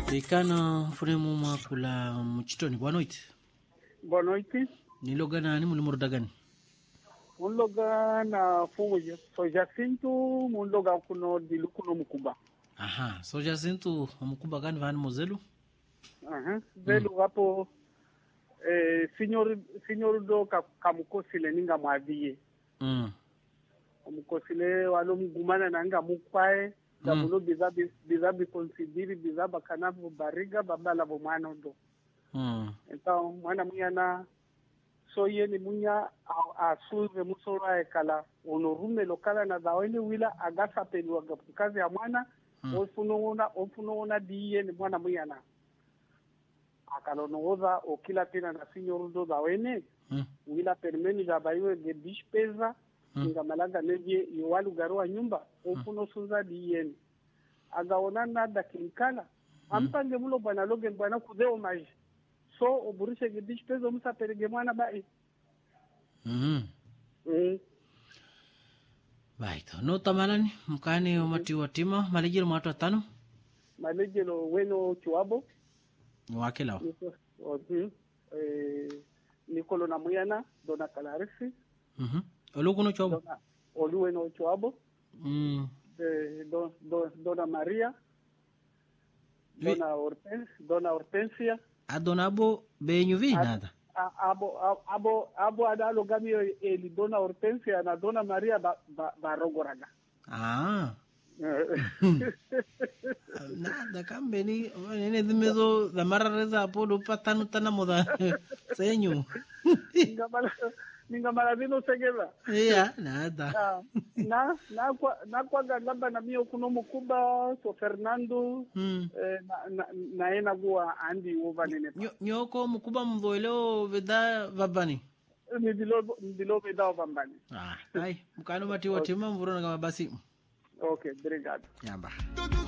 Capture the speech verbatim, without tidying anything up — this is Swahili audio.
Ikana furemu makula mchitoni. Boa noite. Boa noite. Niloga nani mulimurda gani? Munloga na fuwe so Jacinto munloga kuno dilu kuno Mukuba. Aha, so Jacinto Mukuba gani vani mozelu? Aha, zelu hapo eh signor signor do kamukosile ninga mwaviye. Mm. Kamukosile walo mgumana nanga mukwae dabulo bizabi bizabi considiri bizaba kanavu bariga babala bomano do. Mm. Então mwana muyana so yeni munya a suze musora ekala onorume lokala na dawene wila agasa pelwa kazi ya mwana mm. ofunoona ofunoona diye ni mwana muyana akalonoza okila tena na signor do dawene mm. wila permeni da bayo de despesa mm. ngamalanga neje yowalu garwa nyumba ofuno sunza diye agaona nada kinkala mm. ampange mulo bana loge bana kudeo maji so oburishe gidish pezo musa perege mwana bai. Mhm. Mm. Baito. No tamalani mkani umati watima malejero watu watano. Malejero weno chuabo. Wakela. Mhm. Eh Nicolo na Muyana dona Calarisi. Mhm. Olugo no chuabo. Olu weno chuabo. Mm. Eh don, don, dona Maria. Dona Hortensia, dona Hortensia. Adonabo benyuvi nada. Abo abo abo adalo gamio eli dona Hortensia na dona Maria ba ba, ba rogoraga. Ah. Nada kambeni nene dimezo da marareza apolo patano tana moda senyu. Ningamala ningamala dino segela. Yeah, nada. Na na kwa na kwa gamba na mio kuno Mukuba so Fernando mm. eh, na na, na ena gua andi over nene. Nyoko Mukuba mvoeleo veda vabani. Ni dilo dilo veda vabani. Ah, hai mkano mati watima mvurona kama basi. Okay, obrigado. Yamba.